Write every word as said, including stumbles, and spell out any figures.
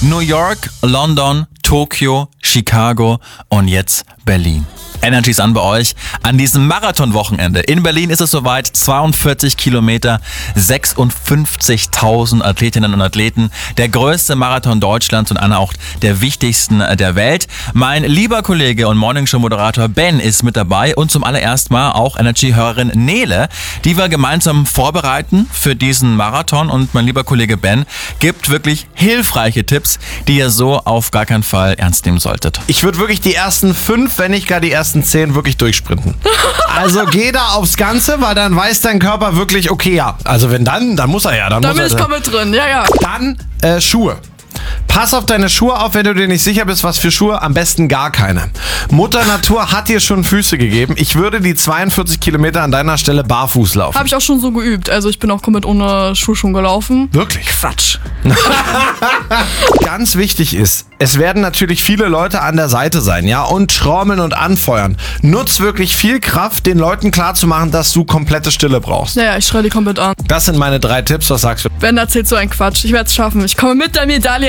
New York, London, Tokio, Chicago und jetzt Berlin. Energy ist an bei euch an diesem Marathonwochenende. In Berlin ist es soweit, zweiundvierzig Kilometer, sechsundfünfzigtausend Athletinnen und Athleten. Der größte Marathon Deutschlands und einer auch der wichtigsten der Welt. Mein lieber Kollege und Morningshow-Moderator Ben ist mit dabei und zum allerersten Mal auch Energy-Hörerin Nele, die wir gemeinsam vorbereiten für diesen Marathon. Und mein lieber Kollege Ben gibt wirklich hilfreiche Tipps, die ihr so auf gar keinen Fall ernst nehmen solltet. Ich würde wirklich die ersten fünf, wenn nicht gar die ersten zehn wirklich durchsprinten. Also geh da aufs Ganze, weil dann weiß dein Körper wirklich, okay, ja. Also wenn dann, dann muss er ja. Dann Da muss bin er, ich komplett drin, ja, ja. Dann äh, Schuhe. Pass auf deine Schuhe auf, wenn du dir nicht sicher bist, was für Schuhe, am besten gar keine. Mutter Natur hat dir schon Füße gegeben. Ich würde die zweiundvierzig Kilometer an deiner Stelle barfuß laufen. Habe ich auch schon so geübt. Also ich bin auch komplett ohne Schuhe schon gelaufen. Wirklich? Quatsch. Ganz wichtig ist, es werden natürlich viele Leute an der Seite sein, ja, und trommeln und anfeuern. Nutz wirklich viel Kraft, den Leuten klarzumachen, dass du komplette Stille brauchst. Naja, ich schreie die komplett an. Das sind meine drei Tipps. Was sagst du? Ben erzählt so ein Quatsch. Ich werde es schaffen. Ich komme mit der Medaille